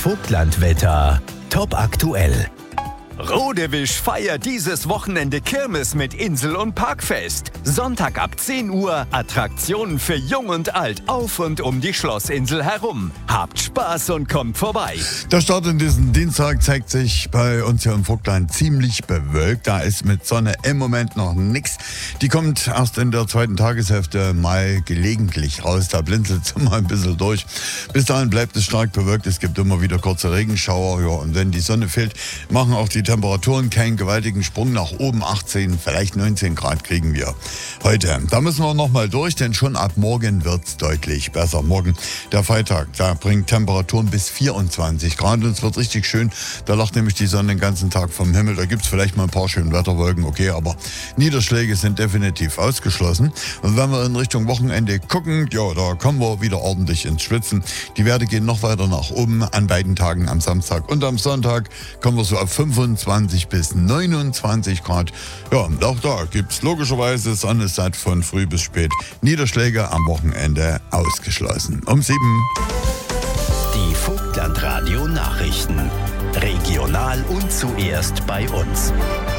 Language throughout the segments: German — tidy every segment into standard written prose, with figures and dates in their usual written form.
Vogtlandwetter. Top aktuell. Rodewisch feiert dieses Wochenende Kirmes mit Insel- und Parkfest. Sonntag ab 10 Uhr Attraktionen für Jung und Alt auf und um die Schlossinsel herum. Habt Spaß und kommt vorbei. Der Start in diesen Dienstag zeigt sich bei uns hier im Vogtland ziemlich bewölkt. Da ist mit Sonne im Moment noch nichts. Die kommt erst in der zweiten Tageshälfte mal gelegentlich raus. Da blinzelt es mal ein bisschen durch. Bis dahin bleibt es stark bewölkt. Es gibt immer wieder kurze Regenschauer. Ja, und wenn die Sonne fehlt, machen auch die Temperaturen keinen gewaltigen Sprung nach oben. 18, vielleicht 19 Grad kriegen wir heute. Da müssen wir nochmal durch, denn schon ab morgen wird es deutlich besser. Morgen, der Freitag, da bringt Temperaturen bis 24 Grad und es wird richtig schön. Da lacht nämlich die Sonne den ganzen Tag vom Himmel. Da gibt es vielleicht mal ein paar schöne Wetterwolken, okay, aber Niederschläge sind definitiv ausgeschlossen. Und wenn wir in Richtung Wochenende gucken, ja, da kommen wir wieder ordentlich ins Schwitzen. Die Werte gehen noch weiter nach oben an beiden Tagen, am Samstag und am Sonntag kommen wir so auf 25 bis 29 Grad. Ja, und auch da gibt es logischerweise Sonne satt von früh bis spät. Niederschläge am Wochenende ausgeschlossen. Um 7. Die Vogtlandradio Nachrichten. Regional und zuerst bei uns.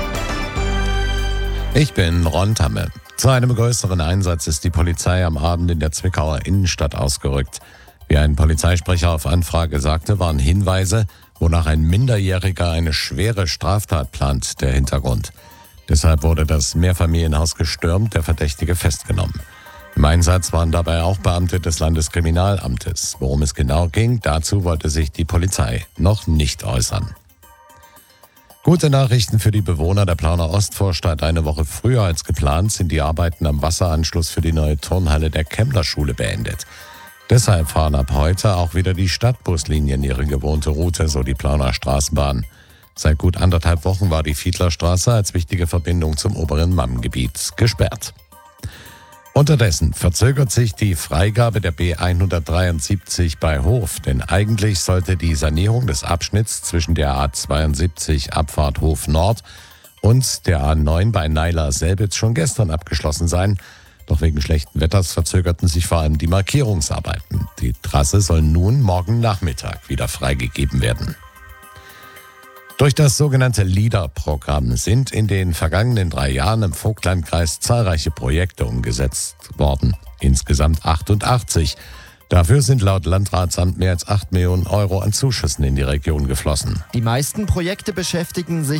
Ich bin Ron Tamme. Zu einem größeren Einsatz ist die Polizei am Abend in der Zwickauer Innenstadt ausgerückt. Wie ein Polizeisprecher auf Anfrage sagte, waren Hinweise, wonach ein Minderjähriger eine schwere Straftat plant, der Hintergrund. Deshalb wurde das Mehrfamilienhaus gestürmt, der Verdächtige festgenommen. Im Einsatz waren dabei auch Beamte des Landeskriminalamtes. Worum es genau ging, dazu wollte sich die Polizei noch nicht äußern. Gute Nachrichten für die Bewohner der Plauner Ostvorstadt. Eine Woche früher als geplant sind die Arbeiten am Wasseranschluss für die neue Turnhalle der Kemmler-Schule beendet. Deshalb fahren ab heute auch wieder die Stadtbuslinien ihre gewohnte Route, so die Plauner Straßenbahn. Seit gut 1,5 Wochen war die Fiedlerstraße als wichtige Verbindung zum oberen Mammgebiet gesperrt. Unterdessen verzögert sich die Freigabe der B173 bei Hof, denn eigentlich sollte die Sanierung des Abschnitts zwischen der A72 Abfahrt Hof Nord und der A9 bei Neiler-Selbitz schon gestern abgeschlossen sein. Doch wegen schlechten Wetters verzögerten sich vor allem die Markierungsarbeiten. Die Trasse soll nun morgen Nachmittag wieder freigegeben werden. Durch das sogenannte LEADER-Programm sind in den vergangenen 3 Jahren im Vogtlandkreis zahlreiche Projekte umgesetzt worden. Insgesamt 88. Dafür sind laut Landratsamt mehr als 8 Millionen Euro an Zuschüssen in die Region geflossen. Die meisten Projekte beschäftigen sich